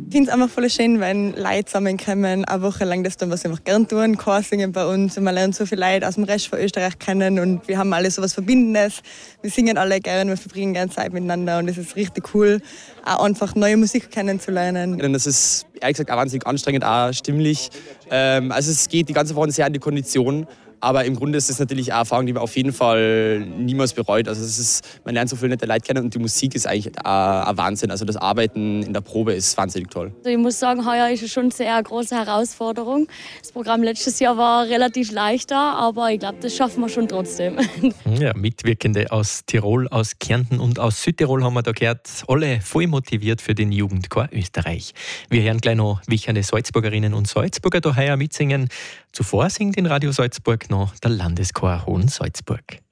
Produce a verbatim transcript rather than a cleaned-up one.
Ich finde es einfach voll schön, wenn Leute zusammenkommen, eine Woche lang das tun, was sie einfach gerne tun, Chor singen bei uns. Und man lernt so viele Leute aus dem Rest von Österreich kennen und wir haben alle so was Verbindendes. Wir singen alle gerne, wir verbringen gerne Zeit miteinander und es ist richtig cool, auch einfach neue Musik kennenzulernen. Und das ist ehrlich gesagt auch wahnsinnig anstrengend, auch stimmlich. Ähm, also es geht die ganze Woche sehr an die Kondition. Aber im Grunde ist es natürlich eine Erfahrung, die man auf jeden Fall niemals bereut. Also es ist, man lernt so viele nette Leute kennen und die Musik ist eigentlich ein Wahnsinn. Also das Arbeiten in der Probe ist wahnsinnig toll. Also ich muss sagen, heuer ist es schon eine sehr große Herausforderung. Das Programm letztes Jahr war relativ leichter, aber ich glaube, das schaffen wir schon trotzdem. Ja, Mitwirkende aus Tirol, aus Kärnten und aus Südtirol haben wir da gehört. Alle voll motiviert für den Jugendchor Österreich. Wir hören gleich noch wicherne Salzburgerinnen und Salzburger da heuer mitsingen. Zuvor singt in Radio Salzburg noch der Landeschor Hohensalzburg.